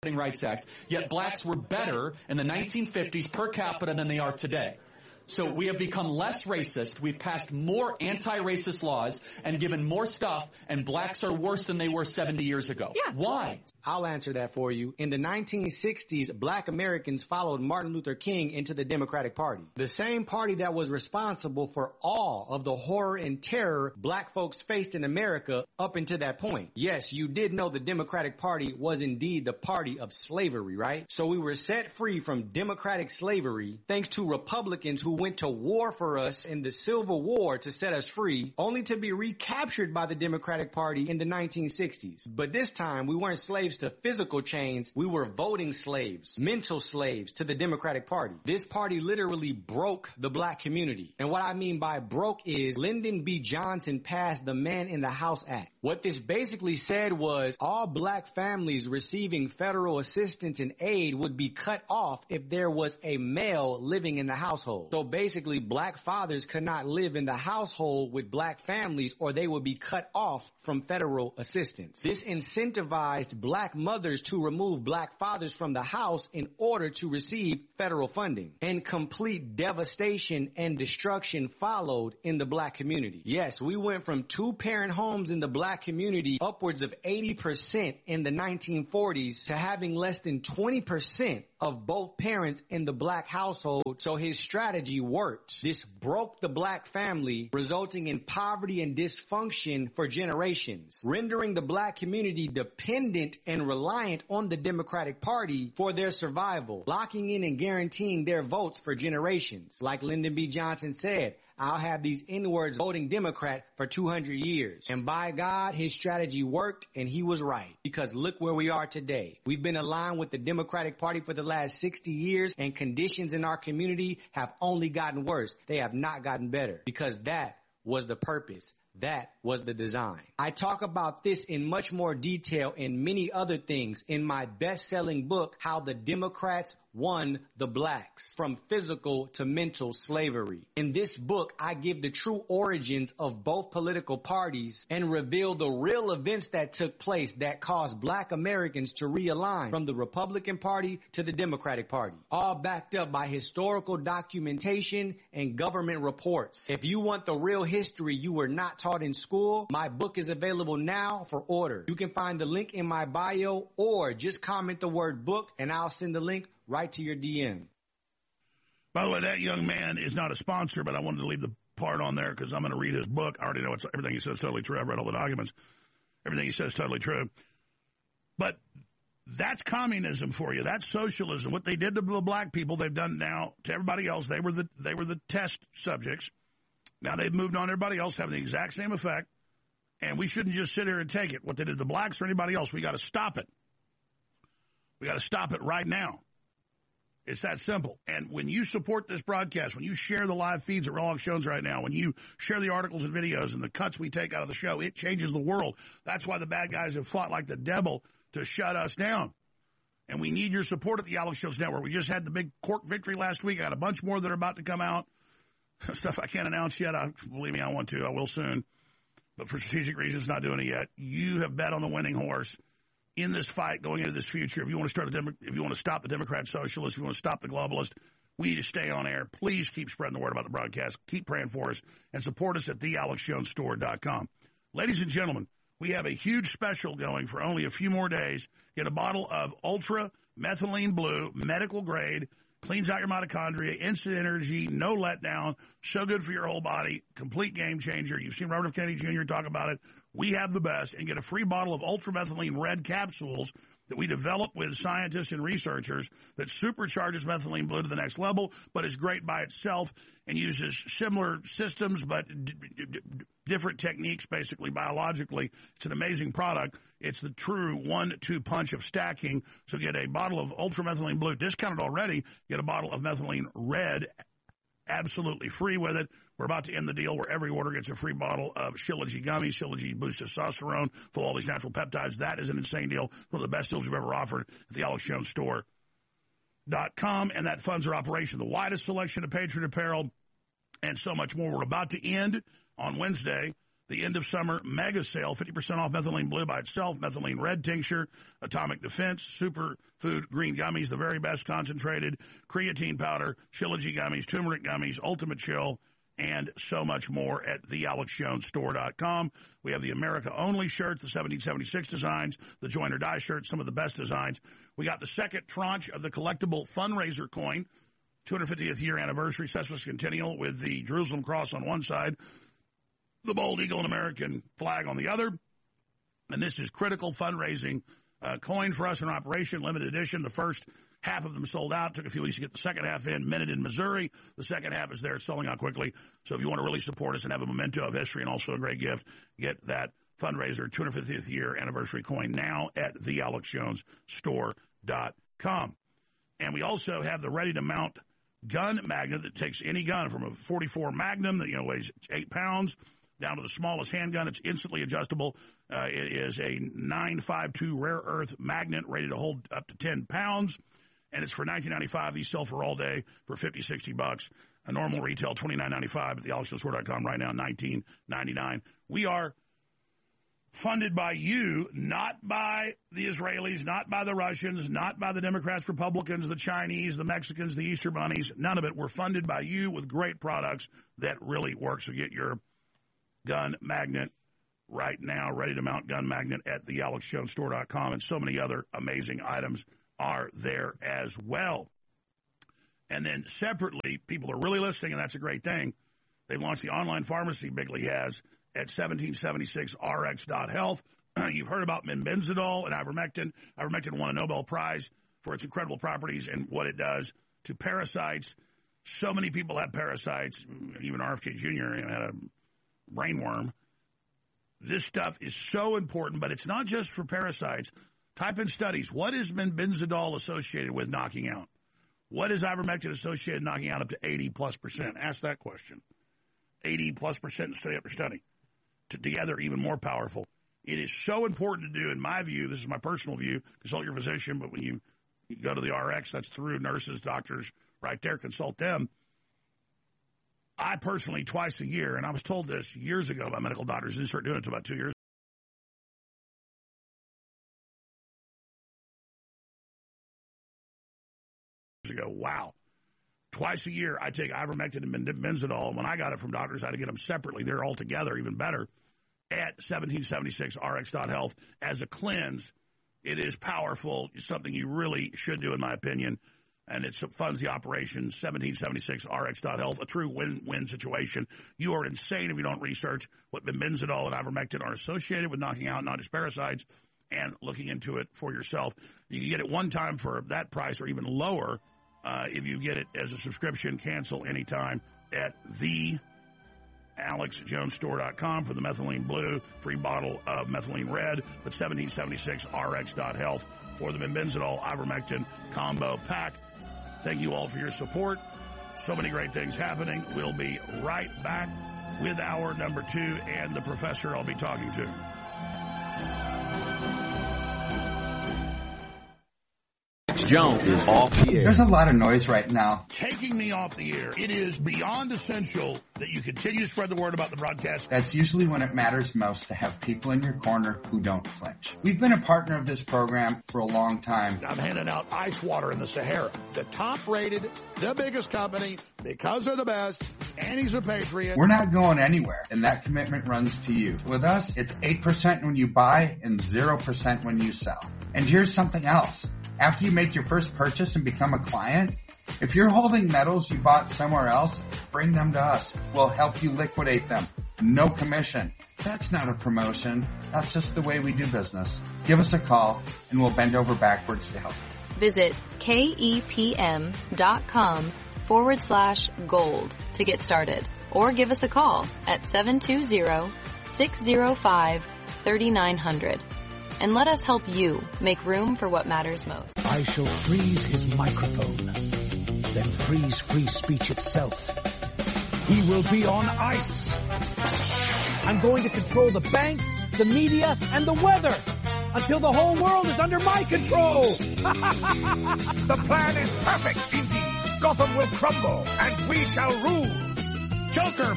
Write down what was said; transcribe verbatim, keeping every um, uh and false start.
Voting Rights Act, yet blacks were better in the nineteen fifties per capita than they are today. So we have become less racist. We've passed more anti-racist laws and given more stuff, and blacks are worse than they were seventy years ago. Yeah. Why? I'll answer that for you. In the nineteen sixties, black Americans followed Martin Luther King into the Democratic Party. The same party that was responsible for all of the horror and terror black folks faced in America up until that point. Yes, you did know the Democratic Party was indeed the party of slavery, right? So we were set free from democratic slavery thanks to Republicans who went to war for us in the Civil War to set us free, only to be recaptured by the Democratic Party in the nineteen sixties. But this time, we weren't slaves to physical chains. We were voting slaves, mental slaves to the Democratic Party. This party literally broke the black community. And what I mean by broke is Lyndon B. Johnson passed the Man in the House Act. What this basically said was all black families receiving federal assistance and aid would be cut off if there was a male living in the household. So basically, black fathers could not live in the household with black families or they would be cut off from federal assistance. This incentivized black mothers to remove black fathers from the house in order to receive federal funding. And complete devastation and destruction followed in the black community. Yes, we went from two-parent homes in the black community upwards of eighty percent in the nineteen forties to having less than twenty percent of both parents in the black household. So his strategy worked. This broke the black family, resulting in poverty and dysfunction for generations, rendering the black community dependent and reliant on the Democratic Party for their survival, locking in and guaranteeing their votes for generations. Like Lyndon B. Johnson said, I'll have these N-words voting Democrat for two hundred years. And by God, his strategy worked and he was right. Because look where we are today. We've been aligned with the Democratic Party for the last sixty years and conditions in our community have only gotten worse. They have not gotten better because that was the purpose. That was the design. I talk about this in much more detail and many other things in my best-selling book, How the Democrats Won the Blacks, From Physical to Mental Slavery. In this book, I give the true origins of both political parties and reveal the real events that took place that caused black Americans to realign from the Republican Party to the Democratic Party, all backed up by historical documentation and government reports. If you want the real history you were not taught in school, my book is available now for order. You can find the link in my bio or just comment the word book and I'll send the link right to your D M. By the way, that young man is not a sponsor, but I wanted to leave the part on there because I'm going to read his book. I already know it's, everything he says is totally true. I've read all the documents. Everything he says is totally true. But that's communism for you. That's socialism. What they did to the black people, they've done now to everybody else. They were the they were the test subjects. Now they've moved on to everybody else, having the exact same effect. And we shouldn't just sit here and take it. What they did to the blacks or anybody else, we got to stop it. We got to stop it right now. It's that simple. And when you support this broadcast, when you share the live feeds at Rawlings Jones right now, when you share the articles and videos and the cuts we take out of the show, it changes the world. That's why the bad guys have fought like the devil to shut us down. And we need your support at the Alex Jones Network. We just had the big court victory last week. I got a bunch more that are about to come out. Stuff I can't announce yet. I, believe me, I want to. I will soon. But for strategic reasons, not doing it yet. You have bet on the winning horse in this fight going into this future. If you want to start a Demo- if you want to stop the Democrat socialists, if you want to stop the globalists, we need to stay on air. Please keep spreading the word about the broadcast. Keep praying for us and support us at the alex jones store dot com. Ladies and gentlemen, we have a huge special going for only a few more days. Get a bottle of Ultra Methylene Blue, medical grade, cleans out your mitochondria, instant energy, no letdown, so good for your whole body, complete game changer. You've seen Robert F. Kennedy Junior talk about it. We have the best, and get a free bottle of ultramethylene red capsules that we developed with scientists and researchers that supercharges methylene blue to the next level, but is great by itself and uses similar systems but d- d- d- different techniques, basically biologically. It's an amazing product. It's the true one two punch of stacking. So get a bottle of ultramethylene blue, discounted already. Get a bottle of methylene red, absolutely free with it. We're about to end the deal where every order gets a free bottle of Shilajit gummies. Shilajit boosts testosterone, full of all these natural peptides. That is an insane deal. One of the best deals we've ever offered at the alex jones store dot com. And that funds our operation. The widest selection of Patriot apparel and so much more. We're about to end on Wednesday the end of summer mega sale, fifty percent off methylene blue by itself, methylene red tincture, atomic defense, superfood green gummies, the very best concentrated, creatine powder, Shilajit gummies, turmeric gummies, ultimate chill, and so much more at the alex jones store dot com. We have the America-only shirts, the seventeen seventy-six designs, the Join or Die shirts, some of the best designs. We got the second tranche of the collectible fundraiser coin, two hundred fiftieth year anniversary, sesquicentennial, with the Jerusalem cross on one side, the bald eagle and American flag on the other. And this is critical fundraising uh, coin for us in operation, limited edition. The first half of them sold out. Took a few weeks to get the second half in, minted in Missouri. The second half is there. It's selling out quickly. So if you want to really support us and have a memento of history and also a great gift, get that fundraiser two hundred fiftieth year anniversary coin now at the alex jones store dot com. And we also have the ready-to-mount gun magnet that takes any gun from a forty-four Magnum that, you know, weighs eight pounds down to the smallest handgun. It's instantly adjustable. Uh, it is a nine five two rare earth magnet rated to hold up to ten pounds. And it's for nineteen ninety-five. These sell for all day for fifty, sixty bucks. A normal retail twenty-nine ninety-five at the alex jones store dot com right now, nineteen ninety-nine. We are funded by you, not by the Israelis, not by the Russians, not by the Democrats, Republicans, the Chinese, the Mexicans, the Easter bunnies. None of it. We're funded by you with great products that really work. So get your gun magnet right now, ready to mount gun magnet at the alex jones store dot com, and so many other amazing items are there as well. And then separately, people are really listening, and that's a great thing. They've launched the online pharmacy Bigley has at seventeen seventy-six r x dot health. You've heard about Membenzidol and ivermectin. Ivermectin won a Nobel Prize for its incredible properties and what it does to parasites. So many people have parasites. Even R F K Junior had a brainworm. This stuff is so important, but it's not just for parasites. Type in studies. What is Membenzidol associated with knocking out? What is ivermectin associated with knocking out up to eighty plus percent? Ask that question. eighty plus percent in study after study. Together, even more powerful. It is so important to do, in my view, this is my personal view, consult your physician, but when you, you go to the R X, that's through nurses, doctors, right there, consult them. I personally, twice a year, and I was told this years ago by medical doctors, didn't start doing it until about two years ago. Wow. Twice a year, I take ivermectin and Membenzidol. When I got it from doctors, I had to get them separately. They're all together, even better, at seventeen seventy-six r x dot health as a cleanse. It is powerful. It's something you really should do, in my opinion, and it funds the operation, seventeen seventy-six r x dot health, a true win-win situation. You are insane if you don't research what Membenzidol and ivermectin are associated with knocking out not just parasites and looking into it for yourself. You can get it one time for that price or even lower. Uh, if you get it as a subscription, cancel anytime at the alex jones store dot com for the methylene blue, free bottle of methylene red, but seventeen seventy-six r x dot health for the Membenzidol ivermectin combo pack. Thank you all for your support. So many great things happening. We'll be right back with hour number two and the professor I'll be talking to. Jones is off the air. There's a lot of noise right now. Taking me off the air. It is beyond essential that you continue to spread the word about the broadcast. That's usually when it matters most, to have people in your corner who don't flinch. We've been a partner of this program for a long time. I'm handing out ice water in the Sahara. The top rated, the biggest company, because they're the best, and he's a patriot. We're not going anywhere, and that commitment runs to you. With us, it's eight percent when you buy and zero percent when you sell. And here's something else. After you make your first purchase and become a client, if you're holding metals you bought somewhere else, bring them to us. We'll help you liquidate them. No commission. That's not a promotion. That's just the way we do business. Give us a call and we'll bend over backwards to help. Visit kepm.com forward slash gold to get started, or give us a call at seven two zero, six zero five, three nine zero zero. And let us help you make room for what matters most. I shall freeze his microphone, then freeze free speech itself. He will be on ice. I'm going to control the banks, the media, and the weather until the whole world is under my control. The plan is perfect indeed. Gotham will crumble, and we shall rule. Joker